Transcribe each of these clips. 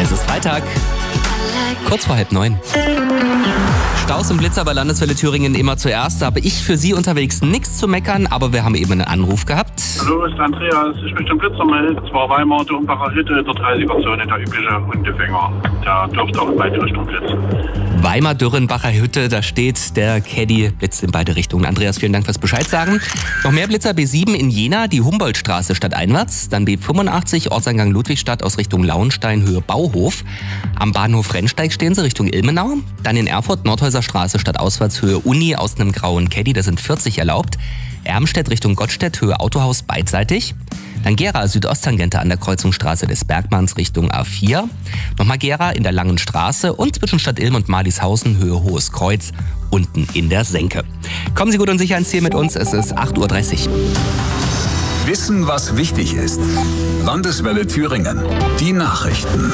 Es ist Freitag, kurz vor 8:30. Staus und Blitzer bei Landeswelle Thüringen immer zuerst. Da habe ich für Sie unterwegs nichts zu meckern, aber wir haben eben einen Anruf gehabt. Hallo, ist Andreas. Ich möchte den Blitzer melden. Es war Weimar, Dürrenbacher Hütte, der 30er-Zone, der übliche Hundefänger. Der dürfte auch in beide Richtungen blitzen. Weimar, Dürrenbacher Hütte, da steht der Caddy, blitzt in beide Richtungen. Andreas, vielen Dank fürs Bescheid sagen. Noch mehr Blitzer: B7 in Jena, die Humboldtstraße stadteinwärts. Dann B85, Ortseingang Ludwigstadt aus Richtung Lauenstein, Höhe Bauhof. Am Bahnhof Rennsteig stehen sie Richtung Ilmenau. Dann in Erfurt, Nordhäuser Straße stadtauswärts, Höhe Uni aus einem grauen Caddy, da sind 40 erlaubt. Ermstedt Richtung Gottstedt, Höhe Autohaus beidseitig. Dann Gera, Südosttangente an der Kreuzungsstraße des Bergmanns Richtung A4. Nochmal Gera in der Langen Straße und zwischen Stadt Ilm und Marlishausen, Höhe Hohes Kreuz, unten in der Senke. Kommen Sie gut und sicher ins Ziel mit uns, es ist 8:30 Uhr. Wissen, was wichtig ist. Landeswelle Thüringen. Die Nachrichten.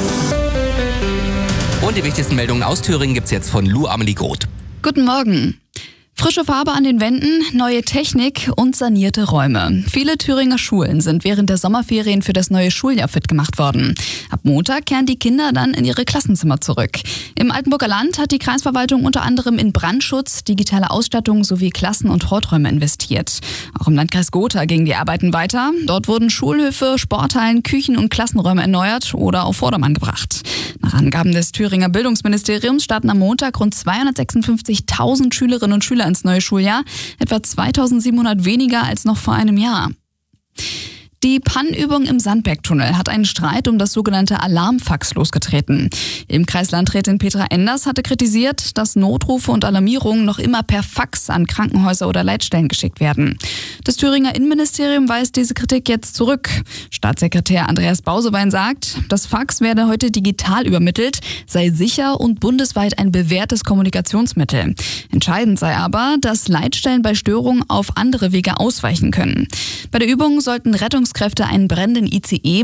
Und die wichtigsten Meldungen aus Thüringen gibt's jetzt von Lou Amelie Groth. Guten Morgen. Frische Farbe an den Wänden, neue Technik und sanierte Räume. Viele Thüringer Schulen sind während der Sommerferien für das neue Schuljahr fit gemacht worden. Ab Montag kehren die Kinder dann in ihre Klassenzimmer zurück. Im Altenburger Land hat die Kreisverwaltung unter anderem in Brandschutz, digitale Ausstattung sowie Klassen- und Horträume investiert. Auch im Landkreis Gotha gingen die Arbeiten weiter. Dort wurden Schulhöfe, Sporthallen, Küchen und Klassenräume erneuert oder auf Vordermann gebracht. Nach Angaben des Thüringer Bildungsministeriums starten am Montag rund 256.000 Schülerinnen und Schüler ins neue Schuljahr, etwa 2.700 weniger als noch vor einem Jahr. Die Pannenübung im Sandbergtunnel hat einen Streit um das sogenannte Alarmfax losgetreten. Im Kreislandrätin Petra Enders hatte kritisiert, dass Notrufe und Alarmierungen noch immer per Fax an Krankenhäuser oder Leitstellen geschickt werden. Das Thüringer Innenministerium weist diese Kritik jetzt zurück. Staatssekretär Andreas Bausebein sagt, das Fax werde heute digital übermittelt, sei sicher und bundesweit ein bewährtes Kommunikationsmittel. Entscheidend sei aber, dass Leitstellen bei Störungen auf andere Wege ausweichen können. Bei der Übung sollten Rettungskräfte einen brennenden ICE